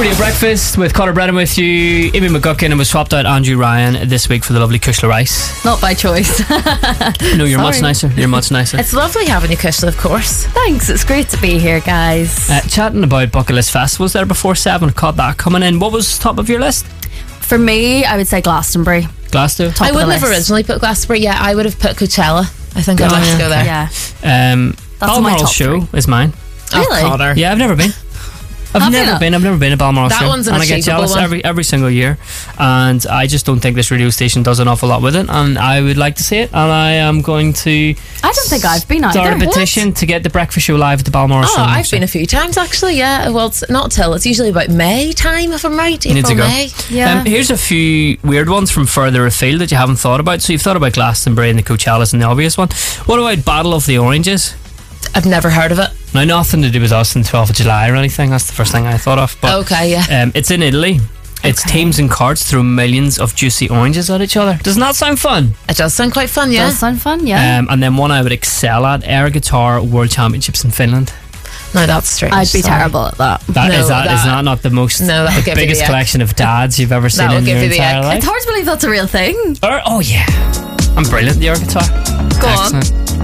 Radio Breakfast with Conor Brennan with you. Amy McGuckin, and we swapped out Andrew Ryan this week for the lovely Kushla Rice. Not by choice. No, you're much nicer. You're much nicer. It's lovely having you, Kushla, of course. Thanks, it's great to be here, guys. Chatting about bucket list festivals there before 7, caught that coming in. What was top of your list? For me, I would say Glastonbury. Glasgow? I wouldn't have originally put Glastonbury. Yeah, I would have put Coachella. I think I'd like to go there. Yeah. Balmoral my top Show 3. is mine. Really? Oh, Connor. Yeah, I've never been. I've never been a Balmoral That Show. one's an and I get achievable jealous one. every single year, and I just don't think this radio station does an awful lot with it, and I would like to see it, and I am going to I don't think I've been either. start a petition to get the breakfast show live at the Balmoral Show. Oh, I've been a few times actually, yeah. Well, it's not till, it's usually about May time, if I'm right. You need to April, go. May. Yeah. Here's a few weird ones from further afield that you haven't thought about. So you've thought about Glastonbury and the Coachellas and the obvious one. What about Battle of the Oranges? I've never heard of it. Now, nothing to do with us in 12th of July or anything. That's the first thing I thought of. But, Okay, yeah. it's in Italy. It's teams and carts throw millions of juicy oranges at each other. Doesn't that sound fun? It does sound quite fun, yeah. Does sound fun, yeah. And then one I would excel at, air guitar world championships in Finland. No, that's strange. I'd be sorry. terrible at that. Is that not the most No, that'll give you biggest the collection of dads you've ever seen That'll in give your you the entire ick. life? It's hard to believe that's a real thing. Oh yeah, I'm brilliant at the air guitar. Go on. Excellent.